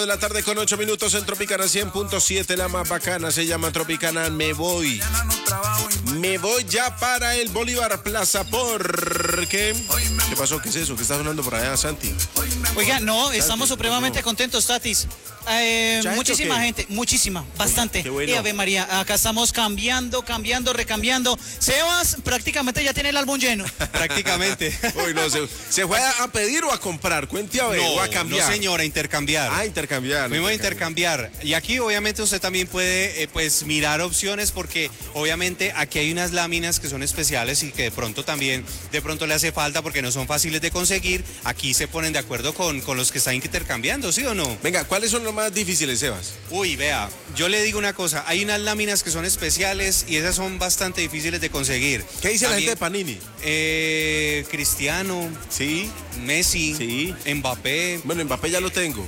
De la tarde con 8 minutos en Tropicana 100.7, la más bacana se llama Tropicana Me Voy. Me voy ya para el Bolívar Plaza porque... ¿Qué pasó? ¿Qué es eso? ¿Qué está sonando por allá, Santi? Oiga, no, Santi, estamos supremamente no. contentos, Tatis. Muchísima gente, muchísima, bastante. Oye, qué bueno. Y Ave María, acá estamos cambiando, recambiando. Sebas prácticamente ya tiene el álbum lleno. Prácticamente. Uy, no, ¿se fue a pedir o a comprar? Cuente a ver, o a cambiar. No, señora, intercambiar. Ah, intercambiar. Fuimos a intercambiar. Y aquí obviamente usted también puede pues mirar opciones porque obviamente aquí hay unas láminas que son especiales y que de pronto le hace falta porque no son fáciles de conseguir. Aquí se ponen de acuerdo con los que están intercambiando, ¿sí o no? Venga, ¿cuáles son los más difíciles, Sebas? Uy, vea, yo le digo una cosa, hay unas láminas que son especiales y esas son bastante difíciles de conseguir. ¿Qué dice la gente También, de Panini? Cristiano, Sí. Messi, Sí. Mbappé. Bueno, Mbappé ya lo tengo.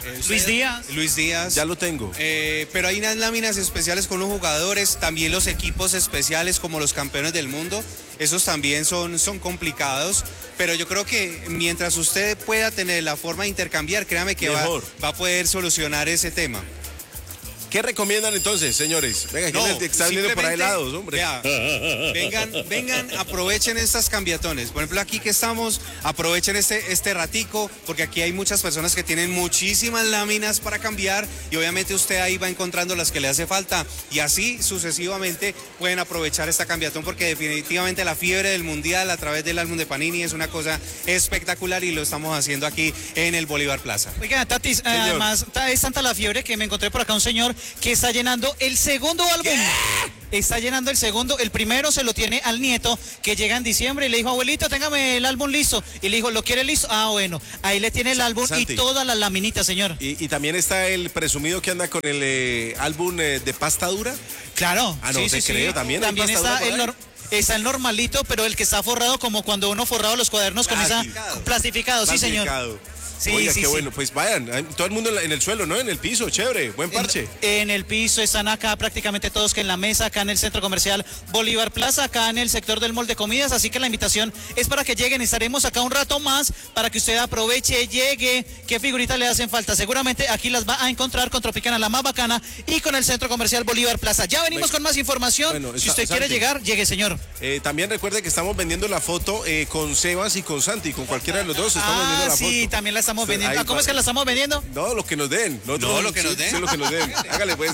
Luis Díaz. Ya lo tengo. Pero hay unas láminas especiales con los jugadores, también los equipos especiales como los campeones del mundo, esos también son complicados, pero yo creo que mientras usted pueda tener la forma de intercambiar, créame que va a poder solucionar ese tema. ¿Qué recomiendan entonces, señores? Venga, que están viendo por ahí lados, hombre. Vea, vengan, aprovechen estas cambiatones. Por ejemplo, aquí que estamos, aprovechen este ratico, porque aquí hay muchas personas que tienen muchísimas láminas para cambiar y obviamente usted ahí va encontrando las que le hace falta y así sucesivamente pueden aprovechar esta cambiatón porque definitivamente la fiebre del mundial a través del álbum de Panini es una cosa espectacular y lo estamos haciendo aquí en el Bolívar Plaza. Oiga, Tatis, además es tanta la fiebre que me encontré por acá un señor que está llenando el segundo álbum. Está llenando el segundo. El primero se lo tiene al nieto que llega en diciembre y le dijo, abuelito, téngame el álbum listo. Y le dijo, ¿lo quiere listo? Ah, bueno. Ahí le tiene el álbum Santi. y todas las laminitas, señor. Y también está el presumido que anda con el álbum de pasta dura. Claro. Ah, no, sí, te sí, creo, sí. también hay pasta está dura por ahí. está el normalito, pero el que está forrado como cuando uno forrado los cuadernos con esa plastificado, sí, señor. Sí, Oiga, sí, qué sí. bueno, pues vayan, todo el mundo en el suelo, ¿no? En el piso, chévere, buen parche. En el piso están acá prácticamente todos que en la mesa, acá en el centro comercial Bolívar Plaza, acá en el sector del mall de comidas, así que la invitación es para que lleguen, estaremos acá un rato más para que usted aproveche, llegue, qué figuritas le hacen falta, seguramente aquí las va a encontrar con Tropicana, la más bacana, y con el centro comercial Bolívar Plaza. Ya venimos con más información, Bueno, si usted quiere Santi, llegar, llegue, señor. También recuerde que estamos vendiendo la foto con Sebas y con Santi, con cualquiera de los dos estamos vendiendo la foto. Sí, también la estamos vendiendo. Ahí ¿Cómo es que la estamos vendiendo? No, lo que nos den. No, lo que nos den. Sí, lo que nos den. Hágale pues.